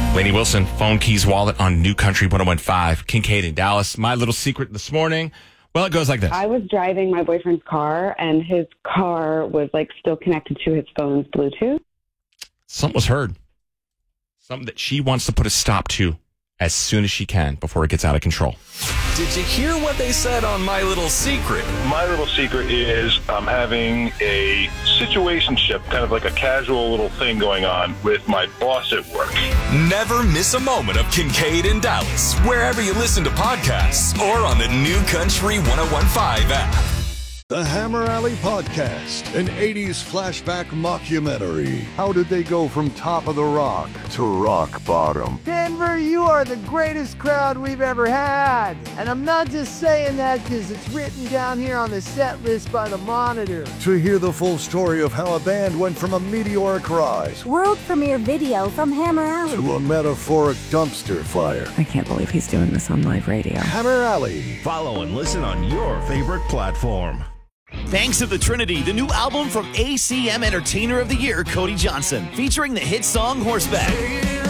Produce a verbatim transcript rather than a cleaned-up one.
Lainey Wilson, phone, keys, wallet on New Country one oh one point five. Kincaid in Dallas. My little secret this morning. Well, it goes like this. I was driving my boyfriend's car, and his car was like still connected to his phone's Bluetooth. Something was heard. Something that she wants to put a stop to as soon as she can before it gets out of control. Did you hear what they said on My Little Secret? My little secret is I'm having a situationship, kind of like a casual little thing going on with my boss at work. Never miss a moment of Kincaid in Dallas, wherever you listen to podcasts or on the New Country one oh one point five app. The Hammer Alley Podcast, an eighties flashback mockumentary. How did they go from top of the rock to rock bottom? Denver, you are the greatest crowd we've ever had. And I'm not just saying that because it's written down here on the set list by the Monitor. To hear the full story of how a band went from a meteoric rise World premiere video from Hammer Alley to a metaphoric dumpster fire. I can't believe he's doing this on live radio. Hammer Alley. Follow and listen on your favorite platform. Thanks of the Trinity, the new album from A C M Entertainer of the Year, Cody Johnson, featuring the hit song Horseback.